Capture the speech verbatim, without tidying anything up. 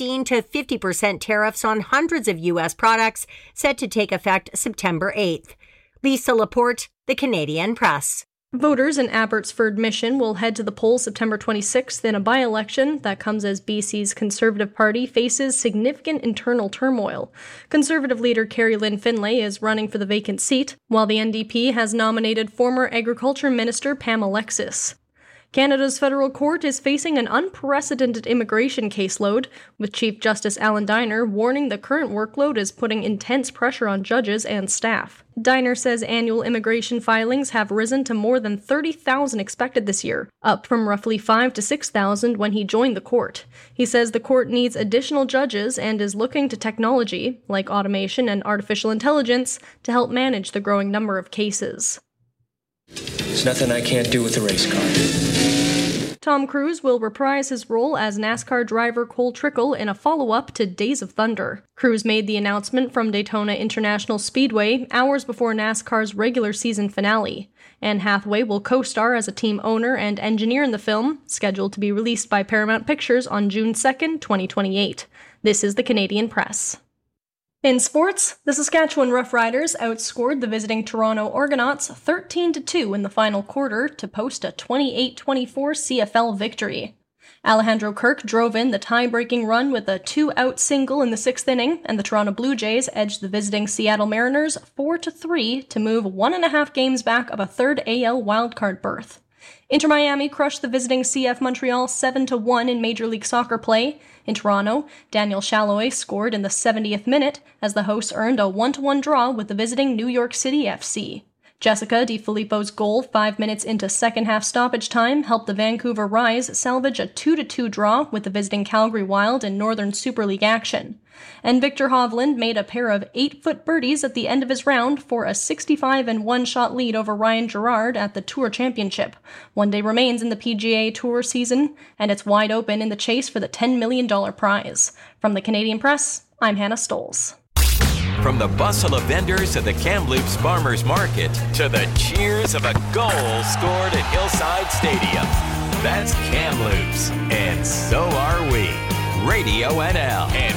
fifteen to fifty percent tariffs on hundreds of U S products set to take effect September eighth. Lisa Laporte, The Canadian Press. Voters in Abbotsford Mission will head to the polls September twenty-sixth in a by-election that comes as B C's Conservative Party faces significant internal turmoil. Conservative leader Carrie Lynn Finlay is running for the vacant seat, while the N D P has nominated former Agriculture Minister Pam Alexis. Canada's federal court is facing an unprecedented immigration caseload, with Chief Justice Alan Diner warning the current workload is putting intense pressure on judges and staff. Diner says annual immigration filings have risen to more than thirty thousand expected this year, up from roughly five to six thousand when he joined the court. He says the court needs additional judges and is looking to technology, like automation and artificial intelligence, to help manage the growing number of cases. There's nothing I can't do with a race car. Tom Cruise will reprise his role as NASCAR driver Cole Trickle in a follow-up to Days of Thunder. Cruise made the announcement from Daytona International Speedway hours before NASCAR's regular season finale. Anne Hathaway will co-star as a team owner and engineer in the film, scheduled to be released by Paramount Pictures on June second, twenty twenty-eight. This is the Canadian Press. In sports, the Saskatchewan Roughriders outscored the visiting Toronto Argonauts thirteen to two in the final quarter to post a twenty-eight twenty-four C F L victory. Alejandro Kirk drove in the tie-breaking run with a two-out single in the sixth inning, and the Toronto Blue Jays edged the visiting Seattle Mariners four to three to move one and a half games back of a third A L wildcard berth. Inter Miami crushed the visiting C F Montreal seven to one in Major League Soccer play. In Toronto, Daniel Shalloy scored in the seventieth minute as the hosts earned a one to one draw with the visiting New York City F C. Jessica DiFilippo's goal five minutes into second-half stoppage time helped the Vancouver Rise salvage a two to two draw with the visiting Calgary Wild in Northern Super League action. And Victor Hovland made a pair of eight-foot birdies at the end of his round for a sixty-five and one shot lead over Ryan Gerard at the Tour Championship. One day remains in the P G A Tour season, and it's wide open in the chase for the ten million dollars prize. From the Canadian Press, I'm Hannah Stoles. From the bustle of vendors at the Kamloops Farmers Market to the cheers of a goal scored at Hillside Stadium. That's Kamloops, and so are we. Radio N L. And